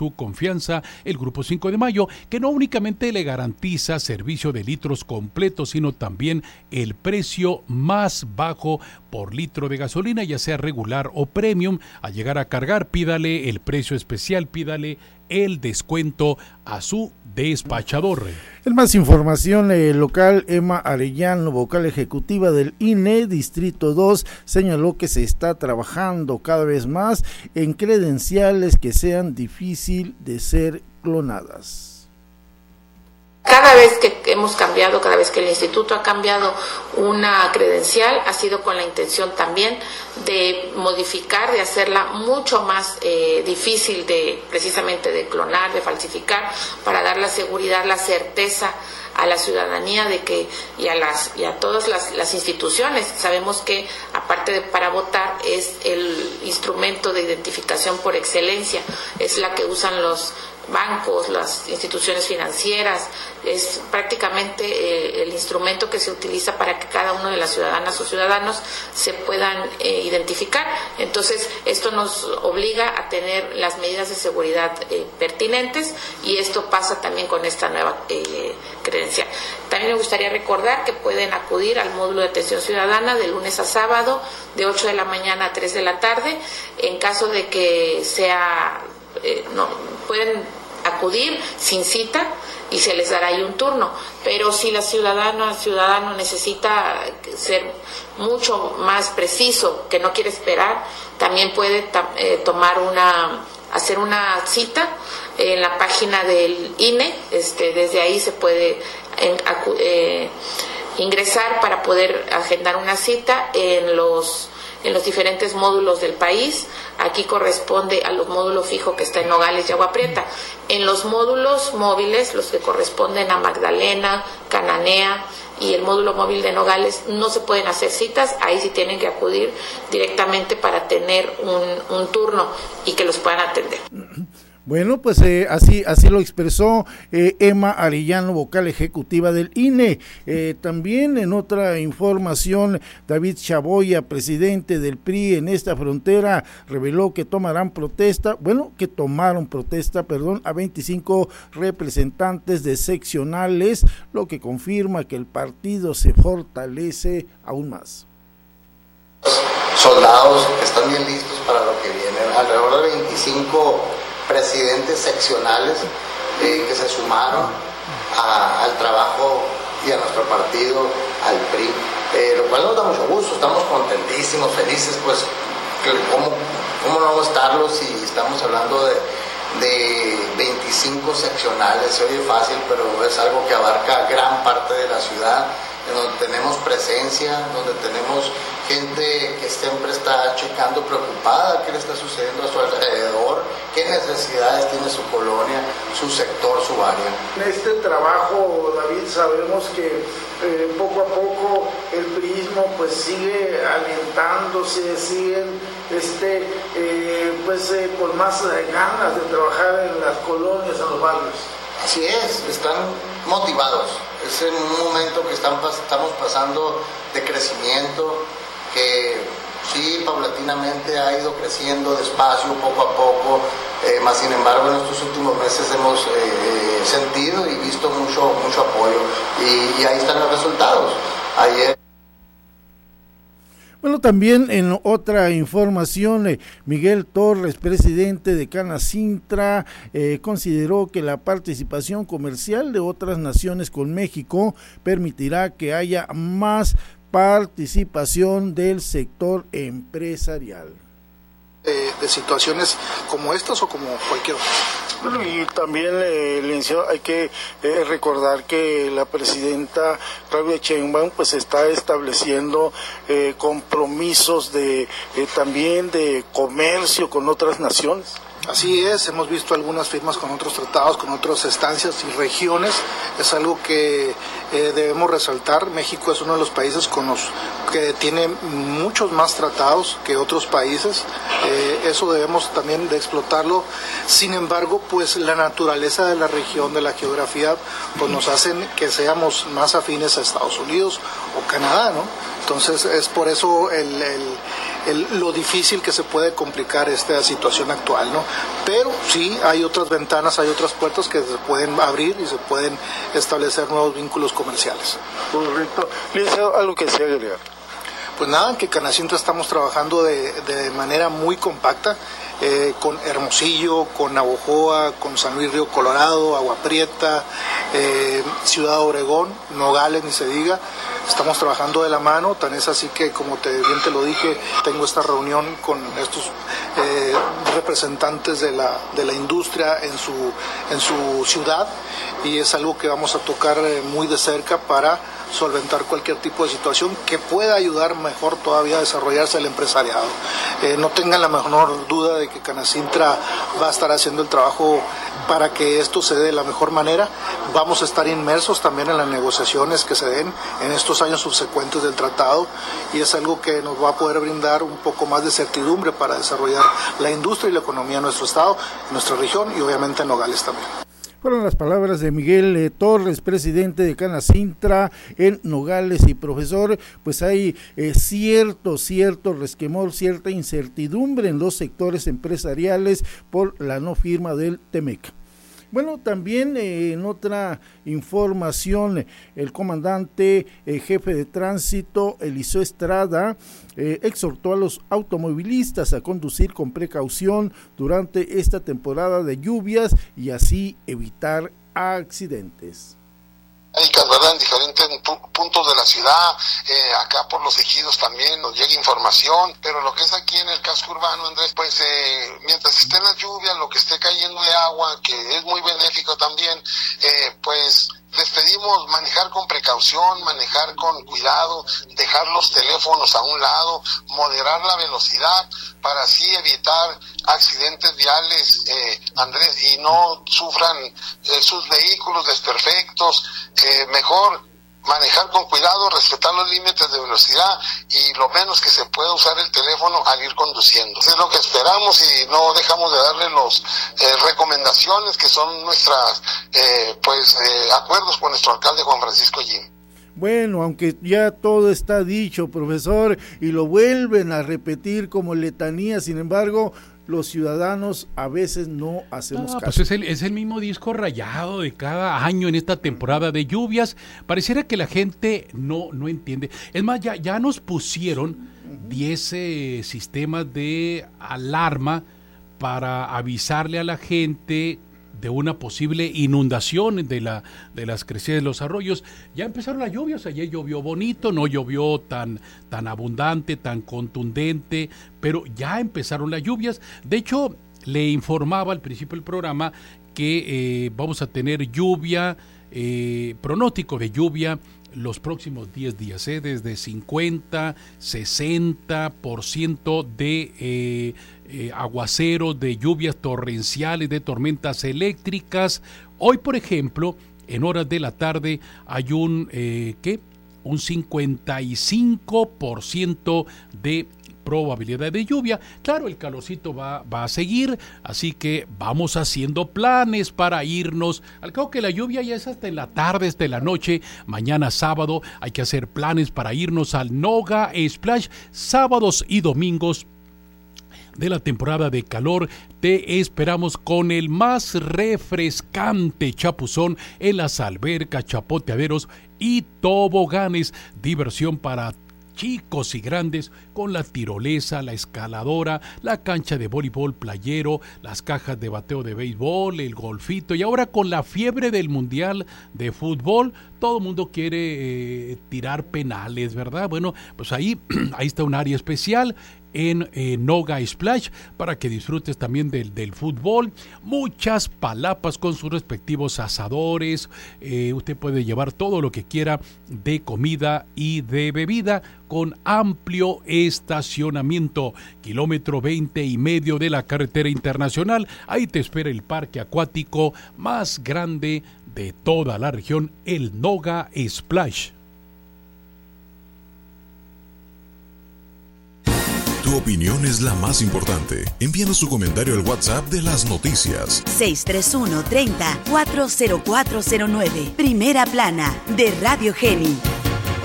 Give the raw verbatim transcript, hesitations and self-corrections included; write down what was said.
su confianza el Grupo cinco de Mayo, que no únicamente le garantiza servicio de litros completos, sino también el precio más bajo por litro de gasolina, ya sea regular o premium. Al llegar a cargar, pídale el precio especial, pídale el descuento a su despachador. En más información eh, local, Emma Arellano, vocal ejecutiva del I N E Distrito dos, señaló que se está trabajando cada vez más en credenciales que sean difícil de ser clonadas. Cada vez que hemos cambiado, cada vez que el instituto ha cambiado una credencial, ha sido con la intención también de modificar, de hacerla mucho más eh, difícil de, precisamente de clonar, de falsificar, para dar la seguridad, la certeza a la ciudadanía de que y a las y a todas las, las instituciones. Sabemos que aparte de para votar es el instrumento de identificación por excelencia, es la que usan los bancos, las instituciones financieras, es prácticamente eh, el instrumento que se utiliza para que cada uno de las ciudadanas o ciudadanos se puedan eh, identificar. Entonces, esto nos obliga a tener las medidas de seguridad eh, pertinentes, y esto pasa también con esta nueva eh, credencial. También me gustaría recordar que pueden acudir al módulo de atención ciudadana de lunes a sábado, de ocho de la mañana a tres de la tarde. En caso de que sea, eh, no, pueden acudir sin cita y se les dará ahí un turno, pero si la ciudadana ciudadano necesita ser mucho más preciso, que no quiere esperar, también puede eh, tomar una hacer una cita en la página del I N E. Este, desde ahí se puede en, eh, ingresar para poder agendar una cita en los en los diferentes módulos del país. Aquí corresponde a los módulos fijos que está en Nogales y Agua Prieta. En los módulos móviles, los que corresponden a Magdalena, Cananea y el módulo móvil de Nogales, no se pueden hacer citas, ahí sí tienen que acudir directamente para tener un, un turno y que los puedan atender. Bueno, pues eh, así así lo expresó eh, Emma Arellano, vocal ejecutiva del I N E. Eh, también en otra información, David Chaboya, presidente del P R I en esta frontera, reveló que tomarán protesta, bueno, que tomaron protesta, perdón, a veinticinco representantes de seccionales, lo que confirma que el partido se fortalece aún más. Soldados que están bien listos para lo que viene, alrededor de veinticinco presidentes seccionales eh, que se sumaron a, al trabajo y a nuestro partido, al P R I, eh, lo cual nos da mucho gusto, estamos contentísimos, felices, pues, ¿cómo, cómo no vamos a estarlo si estamos hablando de, de veinticinco seccionales? Se oye fácil, pero es algo que abarca gran parte de la ciudad, en donde tenemos presencia, donde tenemos gente que siempre está checando, preocupada qué le está sucediendo a su alrededor, qué necesidades tiene su colonia, su sector, su área. En este trabajo, David, sabemos que eh, poco a poco el priismo pues sigue alientándose, siguen este, eh, pues, eh, con más ganas de trabajar en las colonias, en los barrios. Así es, están motivados, es en un momento que están, estamos pasando de crecimiento, que sí, paulatinamente ha ido creciendo despacio, poco a poco, eh, más sin embargo en estos últimos meses hemos eh, sentido y visto mucho, mucho apoyo, y, y ahí están los resultados. Ayer Bueno, también en otra información, eh, Miguel Torres, presidente de Canacintra, eh, consideró que la participación comercial de otras naciones con México permitirá que haya más participación del sector empresarial. Eh, de situaciones como estas o como cualquier otra. Bueno, y también, eh, licenciado, hay que eh, recordar que la presidenta Claudia Sheinbaum pues está estableciendo eh, compromisos de eh, también de comercio con otras naciones. Así es, hemos visto algunas firmas con otros tratados, con otras estancias y regiones. Es algo que eh, debemos resaltar. México es uno de los países con los que tiene muchos más tratados que otros países. Eh, eso debemos también de explotarlo. Sin embargo, pues la naturaleza de la región, de la geografía, pues nos hacen que seamos más afines a Estados Unidos o Canadá, ¿no? Entonces es por eso el, el el, lo difícil que se puede complicar esta situación actual, ¿no? Pero sí hay otras ventanas, hay otras puertas que se pueden abrir y se pueden establecer nuevos vínculos comerciales. Correcto. Licenciado, ¿algo que se agregar? Pues nada, que Canacintra estamos trabajando de, de manera muy compacta, eh, con Hermosillo, con Navojoa, con San Luis Río Colorado, Agua Prieta, eh, Ciudad Obregón, Nogales, ni se diga. Estamos trabajando de la mano, tan es así que, como te, bien te lo dije, tengo esta reunión con estos eh, representantes de la, de la industria en su, en su ciudad, y es algo que vamos a tocar eh, muy de cerca para solventar cualquier tipo de situación que pueda ayudar mejor todavía a desarrollarse el empresariado. Eh, no tengan la menor duda de que Canacintra va a estar haciendo el trabajo para que esto se dé de la mejor manera. Vamos a estar inmersos también en las negociaciones que se den en estos años subsecuentes del tratado, y es algo que nos va a poder brindar un poco más de certidumbre para desarrollar la industria y la economía en nuestro estado, en nuestra región y obviamente en Nogales también. Fueron las palabras de Miguel eh, Torres, presidente de Canacintra en Nogales. Y profesor, pues hay eh, cierto, cierto resquemor, cierta incertidumbre en los sectores empresariales por la no firma del T-MEC. Bueno, también eh, en otra información, el comandante eh, jefe de tránsito, Eliseo Estrada, eh, exhortó a los automovilistas a conducir con precaución durante esta temporada de lluvias y así evitar accidentes. ¿verdad? En diferentes puntos de la ciudad, eh, acá por los ejidos también nos llega información, pero lo que es aquí en el casco urbano, Andrés, pues eh, mientras estén las lluvias, lo que esté cayendo de agua, que es muy benéfico también, eh, pues les pedimos manejar con precaución, manejar con cuidado, dejar los teléfonos a un lado, moderar la velocidad para así evitar accidentes viales, eh, Andrés, y no sufran eh, sus vehículos desperfectos. Eh, mejor manejar con cuidado, respetar los límites de velocidad y lo menos que se pueda usar el teléfono al ir conduciendo. Eso es lo que esperamos y no dejamos de darle los eh, recomendaciones que son nuestras eh, pues eh, acuerdos con nuestro alcalde Juan Francisco Jim. Bueno, aunque ya todo está dicho, profesor, y lo vuelven a repetir como letanía, sin embargo, los ciudadanos a veces no hacemos no, caso. Pues es el, es el mismo disco rayado de cada año en esta temporada de lluvias. Pareciera que la gente no, no entiende. Es más, ya, ya nos pusieron diez eh, sistemas de alarma para avisarle a la gente de una posible inundación de la de las crecidas de los arroyos. Ya empezaron las lluvias, ayer llovió bonito, no llovió tan, tan abundante, tan contundente, pero ya empezaron las lluvias. De hecho, le informaba al principio del programa que eh, vamos a tener lluvia, eh, pronóstico de lluvia los próximos diez días, ¿eh? Desde cincuenta, sesenta por ciento de eh, eh, aguaceros, de lluvias torrenciales, de tormentas eléctricas. Hoy, por ejemplo, en horas de la tarde hay un, eh, ¿qué? un cincuenta y cinco por ciento de probabilidad de lluvia. Claro, el calorcito va, va a seguir, así que vamos haciendo planes para irnos. Al cabo que la lluvia ya es hasta en la tarde, hasta en la noche. Mañana sábado hay que hacer planes para irnos al Noga Splash, sábados y domingos de la temporada de calor. Te esperamos con el más refrescante chapuzón en las albercas, chapoteaderos y toboganes. Diversión para chicos y grandes con la tirolesa, la escaladora, la cancha de voleibol playero, las cajas de bateo de béisbol, el golfito, y ahora con la fiebre del mundial de fútbol, todo el mundo quiere eh, tirar penales, ¿verdad? Bueno, pues ahí, ahí está un área especial en eh, Noga Splash para que disfrutes también del, del fútbol. Muchas palapas con sus respectivos asadores. Eh, usted puede llevar todo lo que quiera de comida y de bebida con amplio estacionamiento. Kilómetro veinte y medio de la carretera internacional. Ahí te espera el parque acuático más grande de toda la región, el Noga Splash. Tu opinión es la más importante. Envíanos su comentario al WhatsApp de las noticias. seis tres uno, treinta, cuatro cero cuatro cero nueve. Primera plana de Radio Geni.